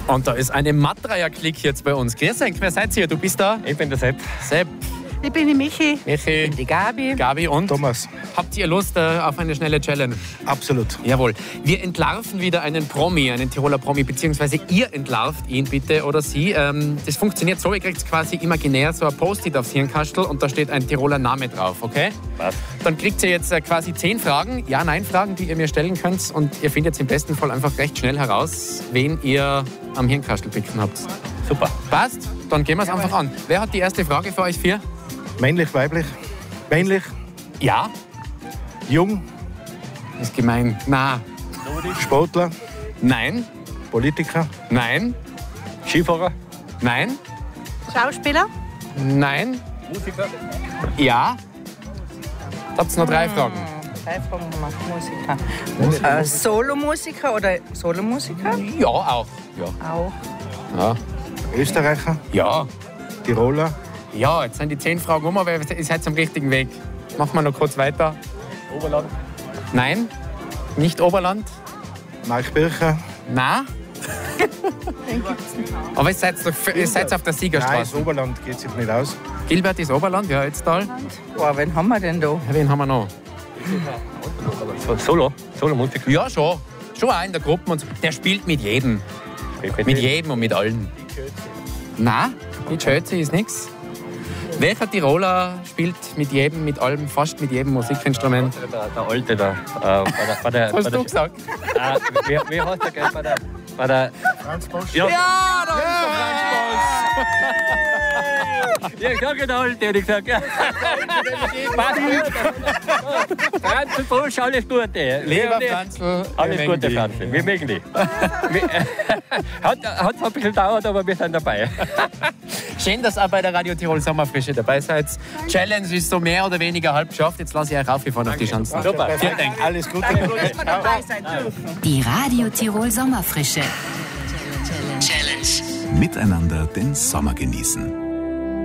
Und da ist eine Mattreier-Klick jetzt bei uns. Grüß euch, wer seid ihr? Du bist da? Ich bin der Sepp. Sepp. Ich bin die Michi. Michi. Die Gabi. Gabi und? Thomas. Habt ihr Lust auf eine schnelle Challenge? Absolut. Jawohl. Wir entlarven wieder einen Promi, einen Tiroler Promi, beziehungsweise ihr entlarvt ihn bitte oder sie. Das funktioniert so, ihr kriegt quasi imaginär so ein Post-it aufs Hirnkastel und da steht ein Tiroler Name drauf, okay? Was? Dann kriegt ihr jetzt quasi 10 Fragen, Ja-Nein-Fragen, die ihr mir stellen könnt und ihr findet im besten Fall einfach recht schnell heraus, wen ihr am Hirnkastel picken habt. Super. Passt? Dann gehen wir es einfach an. Wer hat die erste Frage für euch 4? Männlich, weiblich? Männlich, Ja. jung, Das ist gemein. Na. Sportler, Nein. Politiker, Nein. Skifahrer? Nein. Schauspieler. Nein. Musiker? Ja. Habt ihr noch 3 Fragen? 3 Fragen Musiker. Solomusiker oder Solomusiker? Ja, auch. Ja. Auch. Ja. Österreicher, Ja. Tiroler, Ja, jetzt sind die 10 Fragen um, aber ihr seid am richtigen Weg. Machen wir noch kurz weiter. Oberland? Nein. Nicht Oberland. Mark Bircher. Na. Aber ihr seid auf der Nein, das Siegerstraße. Oberland geht sich nicht aus. Gilbert ist Oberland, ja, Ötztal. Boah, wen haben wir denn da? Ja, wen haben wir noch? Solo-Musiker? Ja, schon. Schon auch in der Gruppe. Und der spielt mit jedem. Mit jedem und mit allen. Nein, die Schötze ist nichts. Welcher Tiroler spielt mit jedem, mit allem, fast mit jedem Musikinstrument? Der Alte da. Hast du gesagt? Wie heißt der gleich bei der Franz Bosch. Ja, da ist der Franz Bosch. ja, ich sage der Alte, und ich sage, Franz Bosch, alles Gute. Lieber Franzl, Alles Gute, Franz. Wir mögen dich. Hat zwar ein bisschen gedauert, aber wir sind dabei. Schön, dass ihr bei der Radio Tirol Sommerfrische dabei seid. Challenge ist so mehr oder weniger halb geschafft. Jetzt lasse ich euch rauffahren auf die Chancen. Super. Vielen Dank. Alles Gute. Die Radio Tirol Sommerfrische. Miteinander den Sommer genießen.